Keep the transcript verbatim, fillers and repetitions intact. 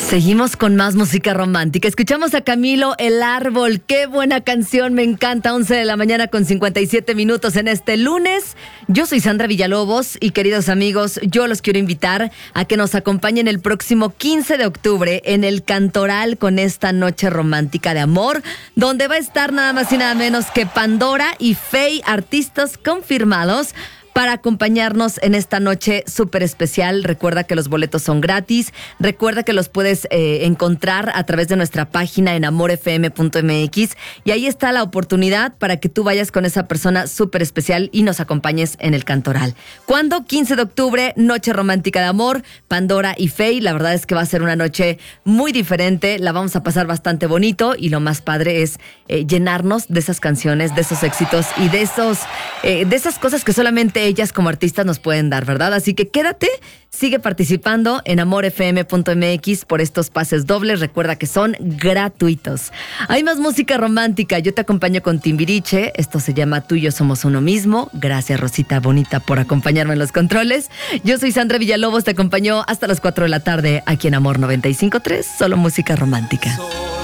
Seguimos con más música romántica. Escuchamos a Camilo, El Árbol. Qué buena canción, me encanta. once de la mañana con cincuenta y siete minutos en este lunes. Yo soy Sandra Villalobos y, queridos amigos, yo los quiero invitar a que nos acompañen el próximo quince de octubre en el Cantoral con esta noche romántica de amor, donde va a estar nada más y nada menos que Pandora y Feid, artistas confirmados, para acompañarnos en esta noche súper especial. Recuerda que los boletos son gratis. Recuerda que los puedes eh, encontrar a través de nuestra página en amor f m punto m x. Y ahí está la oportunidad para que tú vayas con esa persona súper especial y nos acompañes en el Cantoral. ¿Cuándo? quince de octubre, noche romántica de amor, Pandora y Feid. La verdad es que va a ser una noche muy diferente. La vamos a pasar bastante bonito y lo más padre es eh, llenarnos de esas canciones, de esos éxitos y de, esos, eh, de esas cosas que solamente ellas como artistas nos pueden dar, ¿verdad? Así que quédate, sigue participando en amor f m punto m x por estos pases dobles. Recuerda que son gratuitos. Hay más música romántica. Yo te acompaño con Timbiriche. Esto se llama Tú y yo somos uno mismo. Gracias, Rosita Bonita, por acompañarme en los controles. Yo soy Sandra Villalobos. Te acompaño hasta las cuatro de la tarde aquí en Amor noventa y cinco punto tres. Solo música romántica.